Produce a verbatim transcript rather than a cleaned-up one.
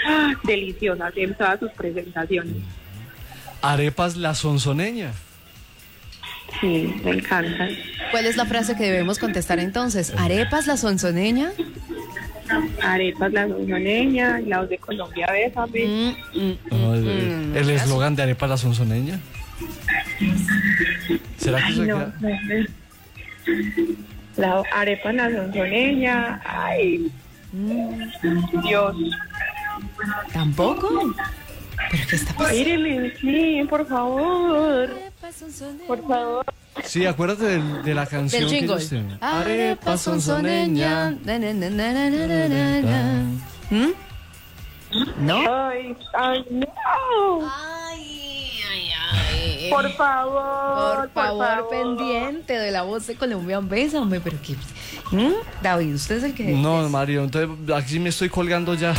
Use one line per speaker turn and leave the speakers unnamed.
¡ah!, deliciosas en todas sus presentaciones.
Arepas La Sonsoneña.
Sí, me encantan.
¿Cuál es la frase que debemos contestar entonces? ¿Arepas la sonsoneña?
Arepas La Sonsoneña, la voz de Colombia, bésame.
Mm, mm,
No,
mm,
el
mm.
el eslogan de Arepas La Sonsoneña. ¿Será que se
No,
queda?
no sé. La arepa La Sonsoneña, ay, Dios.
¿Tampoco? ¿Pero qué está pasando?
Míreme, sí, por favor,
Arepas sonsoneña.
por favor.
Sí, acuérdate del- de la canción
Del
que
jingle.
ellos tienen.
Arepa sonsoneña. Na, na, na, na, na, na, na, na. ¿Mm? ¿No?
Ay, ay, no.
Ay, ay, ay.
Por favor,
Por favor, pendiente de la voz de Colombia, bésame, pero qué. ¿Mm? David, usted es el que.
No, Mario, entonces aquí me estoy colgando ya.